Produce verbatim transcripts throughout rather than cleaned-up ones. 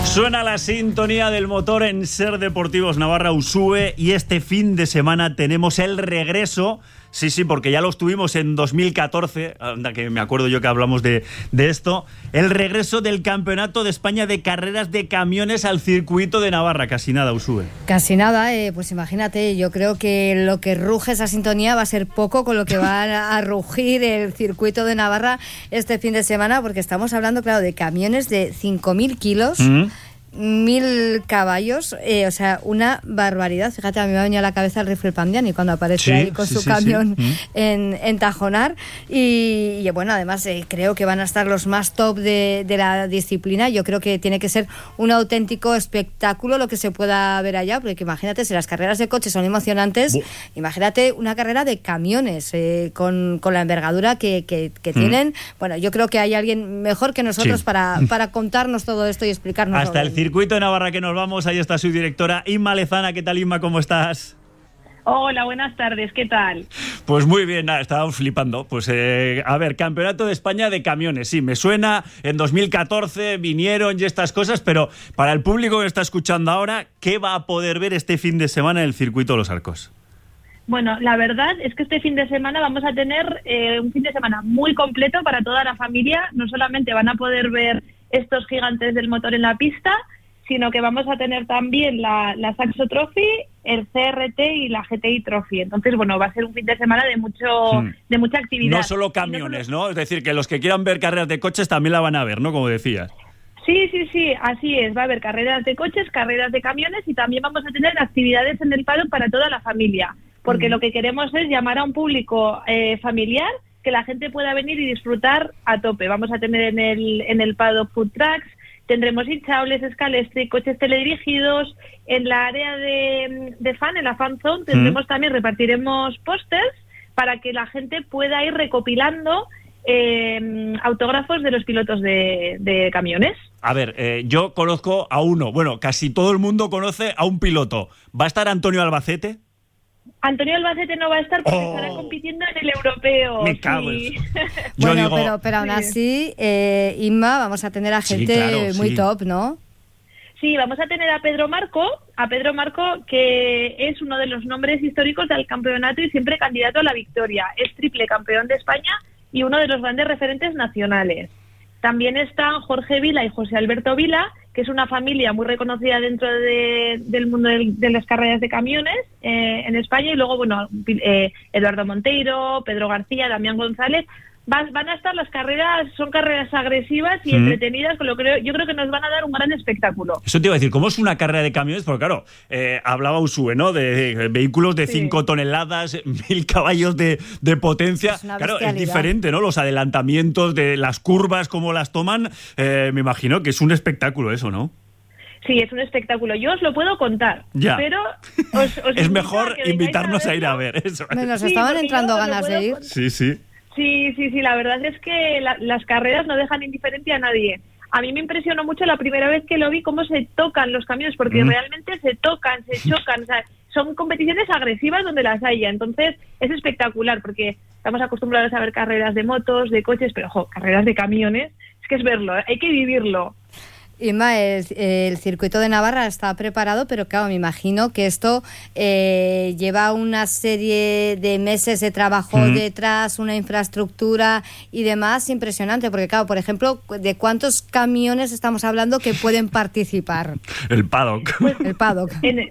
Suena la sintonía del motor en Ser Deportivos Navarra Usue y este fin de semana tenemos el regreso. Sí, sí, porque ya los tuvimos en dos mil catorce, anda que me acuerdo yo que hablamos de, de esto, el regreso del Campeonato de España de Carreras de Camiones al circuito de Navarra. Casi nada, Usue. Casi nada, eh, pues imagínate, yo creo que lo que ruge esa sintonía va a ser poco con lo que va a rugir el circuito de Navarra este fin de semana, porque estamos hablando, claro, de camiones de cinco mil kilos, mm-hmm. mil caballos, eh, o sea, una barbaridad. Fíjate, a mí me ha venido a la cabeza el Rifle Pandiani cuando aparece sí, ahí con sí, su sí, camión sí. En, en Tajonar y, y bueno, además eh, creo que van a estar los más top de, de la disciplina. Yo creo que tiene que ser un auténtico espectáculo lo que se pueda ver allá, porque imagínate, si las carreras de coches son emocionantes, Buh. imagínate una carrera de camiones eh, con, con la envergadura que, que, que mm. tienen. Bueno, yo creo que hay alguien mejor que nosotros sí. para, para contarnos todo esto y explicarnos hasta el circuito de Navarra que nos vamos. Ahí está su directora Inma Lezana. ¿Qué tal, Inma? ¿Cómo estás? Hola, buenas tardes. ¿Qué tal? Pues muy bien, nada, estábamos flipando. Pues eh, a ver, Campeonato de España de Camiones. Sí, me suena, en dos mil catorce vinieron y estas cosas, pero para el público que está escuchando ahora, ¿qué va a poder ver este fin de semana en el circuito de Los Arcos? Bueno, la verdad es que este fin de semana vamos a tener eh, un fin de semana muy completo para toda la familia. No solamente van a poder ver estos gigantes del motor en la pista, sino que vamos a tener también la, la Saxo Trophy, el C R T y la G T I Trophy. Entonces, bueno, va a ser un fin de semana de mucho hmm. de mucha actividad. No solo camiones, ¿no? ¿no? Es decir, que los que quieran ver carreras de coches también la van a ver, ¿no? Como decías. Sí, sí, sí, así es. Va a haber carreras de coches, carreras de camiones y también vamos a tener actividades en el paddock para toda la familia. Porque hmm. lo que queremos es llamar a un público eh, familiar, que la gente pueda venir y disfrutar a tope. Vamos a tener en el, en el paddock food trucks, tendremos hinchables, escalestri, coches teledirigidos. En la área de, de fan, en la fan zone, tendremos mm. también, repartiremos pósters para que la gente pueda ir recopilando eh, autógrafos de los pilotos de, de camiones. A ver, eh, yo conozco a uno, bueno, casi todo el mundo conoce a un piloto. ¿Va a estar Antonio Albacete? Antonio Albacete no va a estar porque oh. estará compitiendo en el europeo. Me cago sí. Yo bueno, digo... pero, pero aún así, eh, Inma, vamos a tener a gente sí, claro, muy sí. top, ¿no? Sí, vamos a tener a Pedro Marco, a Pedro Marco, que es uno de los nombres históricos del campeonato y siempre candidato a la victoria. Es triple campeón de España y uno de los grandes referentes nacionales. También están Jorge Vila y José Alberto Vila, que es una familia muy reconocida dentro de, del mundo de, de las carreras de camiones eh, en España. Y luego, bueno, eh, Eduardo Monteiro, Pedro García, Damián González. Van, van a estar las carreras, son carreras agresivas y mm. entretenidas, con lo que yo creo que nos van a dar un gran espectáculo. Eso te iba a decir, ¿cómo es una carrera de camiones? Porque claro, eh, hablaba Usue, ¿no? De, de vehículos de cinco sí. toneladas, mil caballos de, de potencia. Es claro, es diferente, ¿no? Los adelantamientos de las curvas, cómo las toman, eh, me imagino que es un espectáculo eso, ¿no? Sí, es un espectáculo. Yo os lo puedo contar, ya. pero os, os es mejor a invitarnos a, a ir a ver eso. Nos sí, estaban entrando ganas de ir. Sí, sí. Sí, sí, sí, la verdad es que la, las carreras no dejan indiferente a nadie. A mí me impresionó mucho la primera vez que lo vi cómo se tocan los camiones, porque mm. realmente se tocan, se chocan, o sea, son competiciones agresivas donde las haya. Entonces es espectacular, porque estamos acostumbrados a ver carreras de motos, de coches, pero ojo, carreras de camiones, es que es verlo, hay que vivirlo. Inma, el, el circuito de Navarra está preparado, pero claro, me imagino que esto eh, lleva una serie de meses de trabajo mm. detrás, una infraestructura y demás impresionante, porque claro, por ejemplo, ¿de cuántos camiones estamos hablando que pueden participar? El paddock. Pues, el paddock. En,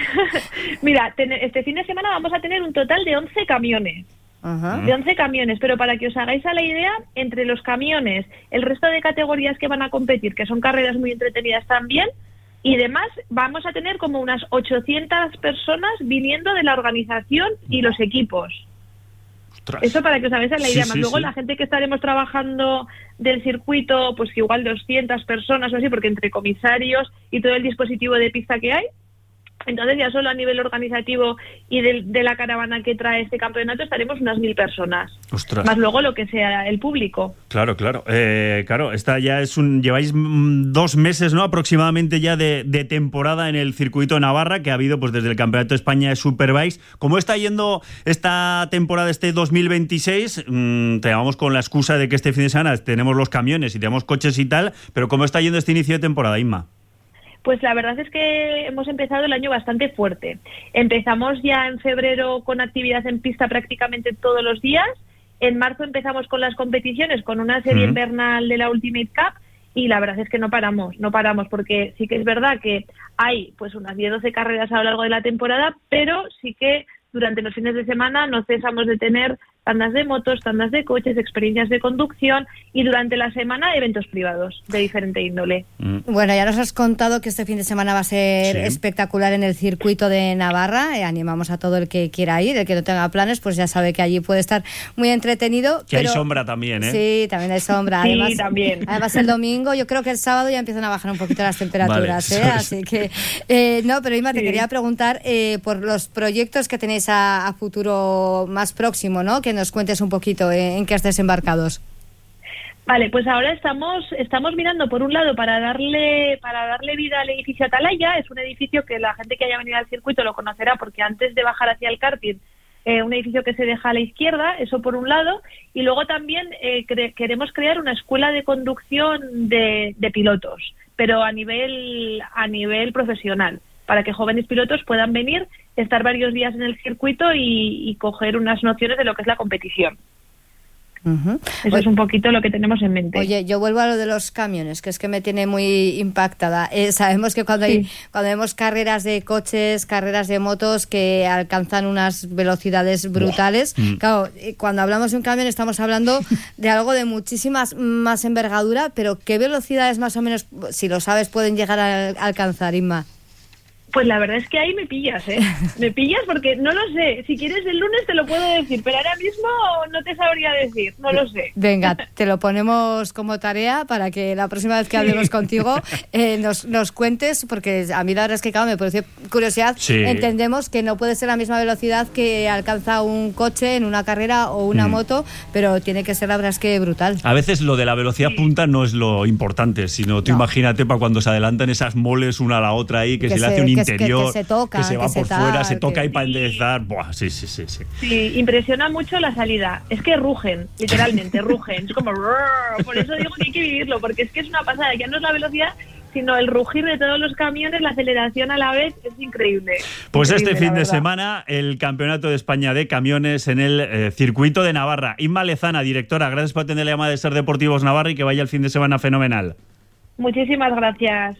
mira, ten, este fin de semana vamos a tener un total de once camiones. Uh-huh. De once camiones, pero para que os hagáis a la idea, entre los camiones, el resto de categorías que van a competir, que son carreras muy entretenidas también, y demás, vamos a tener como unas ochocientas personas viniendo de la organización y los equipos. Ostras. Eso para que os hagáis a la idea. Sí, más sí, luego sí. La gente que estaremos trabajando del circuito, pues igual doscientas personas o así, porque entre comisarios y todo el dispositivo de pista que hay. Entonces ya solo a nivel organizativo y de, de la caravana que trae este campeonato estaremos unas mil personas. Ostras. Más luego lo que sea el público. Claro, claro. Eh, claro, esta ya es un... Lleváis dos meses, ¿no? Aproximadamente ya de, de temporada en el circuito de Navarra, que ha habido pues desde el Campeonato de España de Superbikes. ¿Cómo está yendo esta temporada, este dos mil veintiséis? Mm, te llamamos con la excusa de que este fin de semana tenemos los camiones y tenemos coches y tal, pero ¿cómo está yendo este inicio de temporada, Inma? Pues la verdad es que hemos empezado el año bastante fuerte. Empezamos ya en febrero con actividad en pista prácticamente todos los días. En marzo empezamos con las competiciones, con una serie uh-huh. invernal de la Ultimate Cup, y la verdad es que no paramos, no paramos, porque sí que es verdad que hay pues unas diez doce carreras a lo largo de la temporada, pero sí que durante los fines de semana no cesamos de tener tandas de motos, tandas de coches, experiencias de conducción, y durante la semana eventos privados de diferente índole. Bueno, ya nos has contado que este fin de semana va a ser sí. espectacular en el circuito de Navarra. Eh, animamos a todo el que quiera ir, el que no tenga planes, pues ya sabe que allí puede estar muy entretenido. Que pero... hay sombra también, ¿eh? Sí, también hay sombra. Sí, además, también. Además el domingo, yo creo que el sábado ya empiezan a bajar un poquito las temperaturas, vale, ¿eh? Así que, eh, no, pero Inma, te sí. quería preguntar eh, por los proyectos que tenéis a, a futuro más próximo, ¿no? Que nos cuentes un poquito eh, en qué estáis embarcados. Vale, pues ahora estamos estamos mirando por un lado para darle para darle vida al edificio Atalaya. Es un edificio que la gente que haya venido al circuito lo conocerá, porque antes de bajar hacia el karting, eh, un edificio que se deja a la izquierda, eso por un lado, y luego también eh, cre- queremos crear una escuela de conducción de, de pilotos, pero a nivel a nivel profesional, para que jóvenes pilotos puedan venir, estar varios días en el circuito y, y coger unas nociones de lo que es la competición. Uh-huh. Eso oye, es un poquito lo que tenemos en mente. Oye, yo vuelvo a lo de los camiones, que es que me tiene muy impactada. Eh, sabemos que cuando hay, sí. cuando vemos carreras de coches, carreras de motos que alcanzan unas velocidades brutales, wow. claro, cuando hablamos de un camión estamos hablando de algo de muchísimas más envergadura, pero ¿qué velocidades más o menos, si lo sabes, pueden llegar a alcanzar, Inma? Pues la verdad es que ahí me pillas, ¿eh? Me pillas porque no lo sé. Si quieres el lunes te lo puedo decir, pero ahora mismo no te sabría decir, no lo sé. Venga, te lo ponemos como tarea para que la próxima vez que hablemos sí. contigo eh, nos, nos cuentes, porque a mí la verdad es que, claro, me produce curiosidad. Sí. Entendemos que no puede ser la misma velocidad que alcanza un coche en una carrera o una mm. moto, pero tiene que ser, la verdad es que brutal. A veces lo de la velocidad sí. punta no es lo importante, sino tú no. imagínate para cuando se adelantan esas moles una a la otra ahí, que, que se, se le hace un interior, que, que, que se toca, que se va que por se fuera, tal, se toca ahí para enderezar. Buah, sí, sí, sí, sí. Sí, impresiona mucho la salida. Es que rugen, literalmente, rugen. Es como... Por eso digo que hay que vivirlo, porque es que es una pasada. Ya no es la velocidad, sino el rugir de todos los camiones, la aceleración a la vez, es increíble. Pues increíble, este fin de semana, el Campeonato de España de Camiones en el eh, circuito de Navarra. Inma Lezana, directora, gracias por atender la llamada de Ser Deportivos Navarra y que vaya el fin de semana fenomenal. Muchísimas gracias.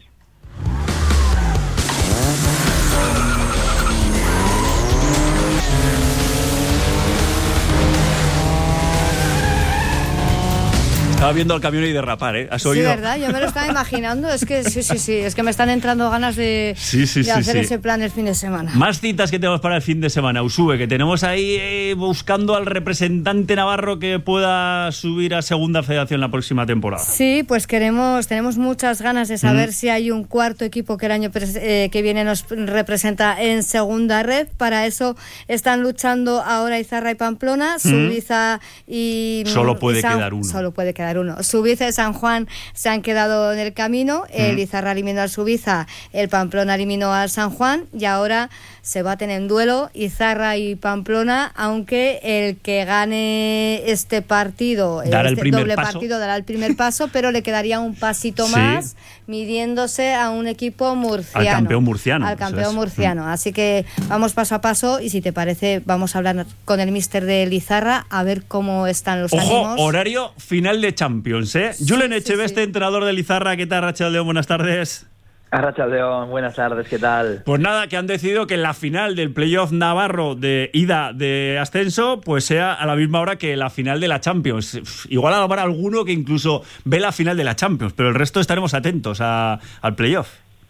Estaba viendo al camión y derrapar, ¿eh? ¿Has oído? Sí, ¿verdad? Yo me lo estaba imaginando. Es que sí, sí, sí. Es que me están entrando ganas de, sí, sí, de sí, hacer sí. ese plan el fin de semana. Más citas que tenemos para el fin de semana. Usue, que tenemos ahí eh, buscando al representante navarro que pueda subir a Segunda Federación la próxima temporada. Sí, pues queremos, tenemos muchas ganas de saber mm. si hay un cuarto equipo que el año eh, que viene nos representa en Segunda Red. Para eso están luchando ahora Izarra y Pamplona, mm. Subiza y... Solo puede y San, quedar uno. Solo puede quedar uno. Subiza y San Juan se han quedado en el camino, el mm. Izarra eliminó al Subiza, el Pamplona eliminó al San Juan y ahora se baten en duelo Izarra y Pamplona, aunque el que gane este partido, dará este el primer doble paso. partido dará el primer paso, pero le quedaría un pasito sí. más midiéndose a un equipo murciano. Al campeón murciano. Al campeón es. murciano. Mm. Así que vamos paso a paso y si te parece vamos a hablar con el míster de Izarra a ver cómo están los Ojo, ánimos. Horario final de Champions, ¿eh? Sí, Julen Echeveste, sí, sí. entrenador de Izarra. ¿Qué tal, Rachaldeón? Buenas tardes. Arrachaldeón, buenas tardes, ¿qué tal? Pues nada, que han decidido que la final del playoff navarro de ida de ascenso pues sea a la misma hora que la final de la Champions. Igual habrá alguno que incluso ve la final de la Champions, pero el resto estaremos atentos a, al playoff.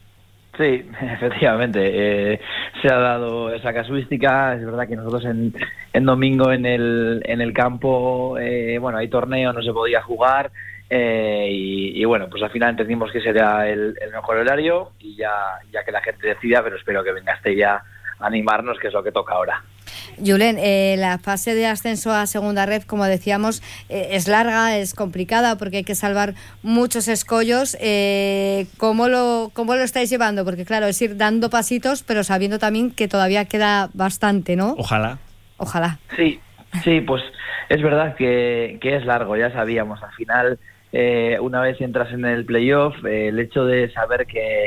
Sí, efectivamente, eh, se ha dado esa casuística. Es verdad que nosotros en, en domingo en el, en el campo, eh, bueno, hay torneo, no se podía jugar. Eh, y, y bueno, pues al final entendimos que sería el, el mejor horario y ya, ya que la gente decida, pero espero que venga este ya a animarnos, que es lo que toca ahora. Julen, eh, la fase de ascenso a Segunda Red, como decíamos, eh, es larga, es complicada porque hay que salvar muchos escollos. Eh, ¿cómo lo, cómo lo estáis llevando? Porque claro, es ir dando pasitos, pero sabiendo también que todavía queda bastante, ¿no? Ojalá. Ojalá. Sí, sí, pues es verdad que, que es largo, ya sabíamos. Al final, eh, una vez entras en el playoff, eh, el hecho de saber que, que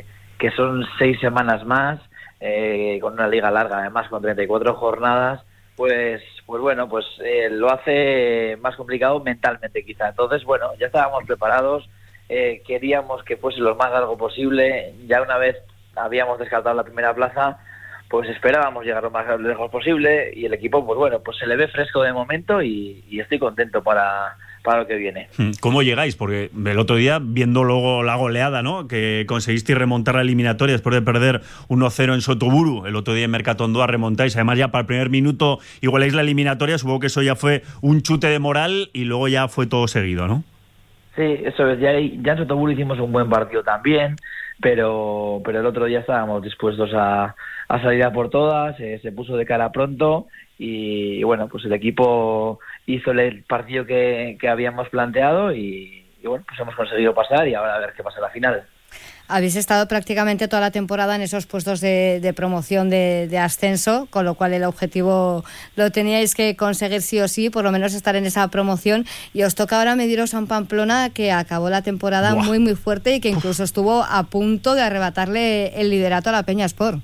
que son seis semanas más, eh, con una liga larga además, con treinta y cuatro jornadas, pues pues bueno, pues eh, lo hace más complicado mentalmente quizá. Entonces, bueno, ya estábamos preparados, eh, queríamos que fuese lo más largo posible, ya una vez habíamos descartado la primera plaza, pues esperábamos llegar lo más lejos posible y el equipo, pues bueno, pues se le ve fresco de momento y, y estoy contento para, para lo que viene. ¿Cómo llegáis? Porque el otro día, viendo luego la goleada, ¿no?, que conseguisteis remontar la eliminatoria después de perder uno cero en Sotoburu, el otro día en Mercatondúa remontáis, además ya para el primer minuto igualáis la eliminatoria, supongo que eso ya fue un chute de moral y luego ya fue todo seguido, ¿no? Sí, eso es, ya, ya en Sotoburu hicimos un buen partido también, pero pero el otro día estábamos dispuestos a, a salir a por todas, eh, se puso de cara pronto y, y bueno, pues el equipo hizo el partido que, que habíamos planteado y, y bueno, pues hemos conseguido pasar y ahora a ver qué pasa en la final. Habéis estado prácticamente toda la temporada en esos puestos de, de promoción de, de ascenso, con lo cual el objetivo lo teníais que conseguir sí o sí, por lo menos estar en esa promoción, y os toca ahora mediros a un Pamplona que acabó la temporada Buah. muy muy fuerte y que incluso estuvo a punto de arrebatarle el liderato a la Peña Sport.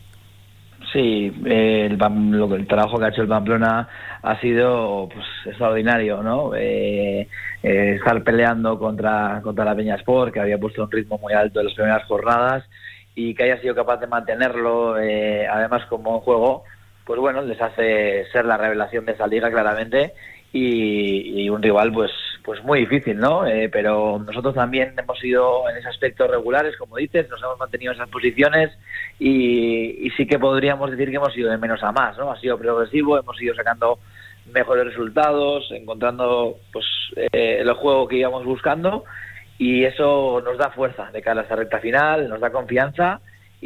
Sí, eh, el, lo, el trabajo que ha hecho el Pamplona ha sido pues extraordinario, ¿no? Eh, eh, estar peleando contra contra la Peña Sport, que había puesto un ritmo muy alto en las primeras jornadas, y que haya sido capaz de mantenerlo, eh, además como juego, pues bueno, les hace ser la revelación de esa liga claramente, y, y un rival pues pues muy difícil, ¿no? Eh, pero nosotros también hemos sido en ese aspecto regulares, como dices, nos hemos mantenido en esas posiciones y, y sí que podríamos decir que hemos ido de menos a más, ¿no? Ha sido progresivo, hemos ido sacando mejores resultados, encontrando pues eh, el juego que íbamos buscando, y eso nos da fuerza de cara a esa recta final, nos da confianza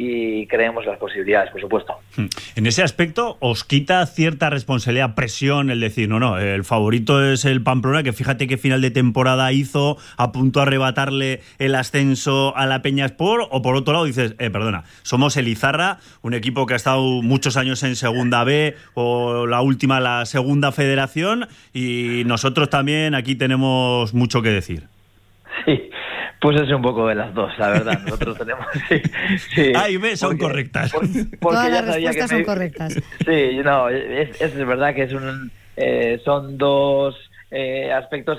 y creemos las posibilidades, por supuesto. En ese aspecto, ¿os quita cierta responsabilidad, presión, el decir, no, no, el favorito es el Pamplona, que fíjate qué final de temporada hizo, a punto de arrebatarle el ascenso a la Peña Sport? O por otro lado dices, eh, perdona, somos el Izarra, un equipo que ha estado muchos años en Segunda B, o la última, la Segunda Federación, y nosotros también aquí tenemos mucho que decir. Sí. Pues es un poco de las dos, la verdad. Nosotros tenemos... Sí, sí, A y B son porque, correctas. Por, porque Todas ya las respuestas que me, son correctas. Sí, no, es, es verdad que es un, eh, son dos eh, aspectos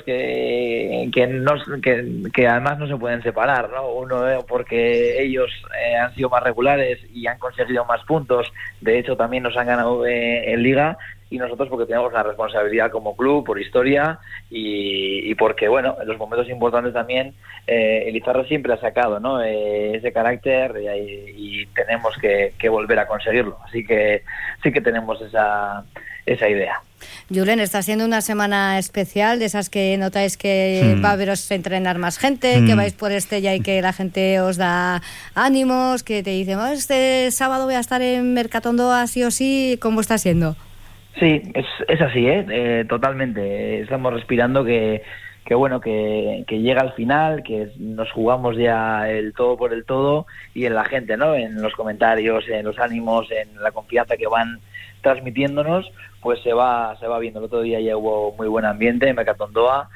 que que, no, que que además no se pueden separar, ¿no? Uno eh, porque ellos eh, han sido más regulares y han conseguido más puntos. De hecho, también nos han ganado eh, en Liga. Y nosotros porque tenemos una responsabilidad como club, por historia, y, y porque, bueno, en los momentos importantes también eh, el Izarra siempre ha sacado, ¿no? Eh, ese carácter y, y tenemos que, que volver a conseguirlo. Así que sí que tenemos esa, esa idea. Julen, está siendo una semana especial, de esas que notáis que hmm. va a veros entrenar más gente, hmm. que vais por Estella y que la gente os da ánimos, que te dicen, oh, este sábado voy a estar en Mercatondúa sí o sí. ¿Cómo está siendo? Sí, es, es así, ¿eh? Eh, totalmente. Estamos respirando que, que bueno, que, que llega al final, que nos jugamos ya el todo por el todo, y en la gente, ¿no? En los comentarios, en los ánimos, en la confianza que van transmitiéndonos, pues se va se va viendo. El otro día ya hubo muy buen ambiente en Mercatondúa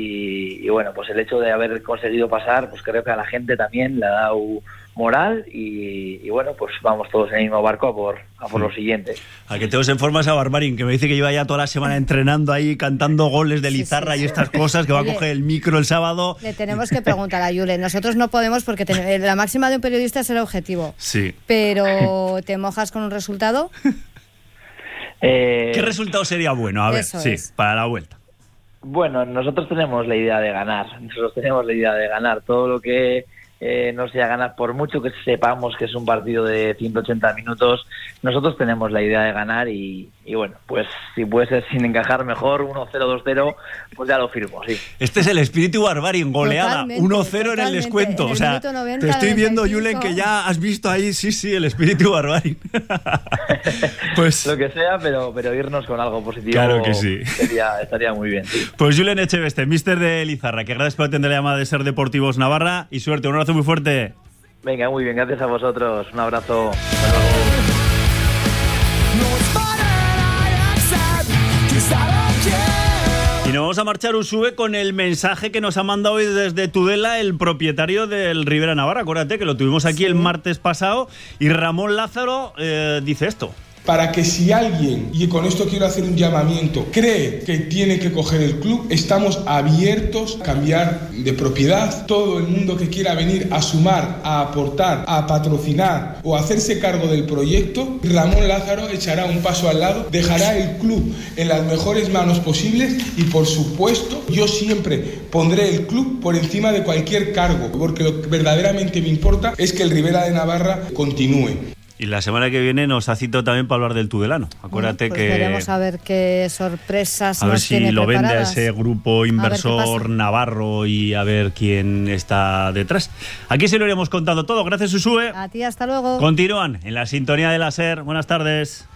y, y bueno, pues el hecho de haber conseguido pasar, pues creo que a la gente también le ha dado moral y, y bueno, pues vamos todos en el mismo barco a por, a por sí. lo siguiente. A que te os en formas a Barbarín, que me dice que lleva ya toda la semana entrenando ahí, cantando goles de Lizarra sí, sí, sí. y estas cosas, que va Oye, a coger el micro el sábado. Le tenemos que preguntar a Julen. Nosotros no podemos porque ten- la máxima de un periodista es el objetivo. Sí. Pero ¿te mojas con un resultado? Eh, ¿Qué resultado sería bueno? A ver, Eso sí, es. para la vuelta. Bueno, nosotros tenemos la idea de ganar. Nosotros tenemos la idea de ganar. Todo lo que eh, no sea ganar, por mucho que sepamos que es un partido de ciento ochenta minutos, nosotros tenemos la idea de ganar y, y bueno, pues si puede ser sin encajar mejor, uno cero, dos cero, pues ya lo firmo, sí. Este es el espíritu Barbarín, goleada, uno cero en el descuento. En el o sea, noventa, te estoy viendo, Julen, que ya has visto ahí, sí, sí, el espíritu Barbarín. Pues lo que sea, pero, pero irnos con algo positivo. Claro que sí. Sería, estaría muy bien. Sí. Pues Julen Echeveste, míster de Lizarra, que gracias por atender la llamada de Ser Deportivos Navarra y suerte, un abrazo muy fuerte. Venga, muy bien, gracias a vosotros, un abrazo. nos vamos a marchar, Usue, con el mensaje que nos ha mandado hoy desde Tudela el propietario del Ribera Navarra. Acuérdate que lo tuvimos aquí sí. el martes pasado y Ramón Lázaro eh, dice esto. Para que si alguien, y con esto quiero hacer un llamamiento, cree que tiene que coger el club, estamos abiertos a cambiar de propiedad. Todo el mundo que quiera venir a sumar, a aportar, a patrocinar o a hacerse cargo del proyecto, Ramón Lázaro echará un paso al lado, dejará el club en las mejores manos posibles y, por supuesto, yo siempre pondré el club por encima de cualquier cargo, porque lo que verdaderamente me importa es que el Ribera de Navarra continúe. Y la semana que viene nos ha citado también para hablar del Tudelano. Acuérdate bueno, pues que... veremos a ver qué sorpresas A ver nos si tiene lo vende a preparadas. ese grupo inversor navarro y a ver quién está detrás. Aquí se lo iremos contando todo. Gracias, Usue. A ti, hasta luego. Continúan en la sintonía de la SER. Buenas tardes.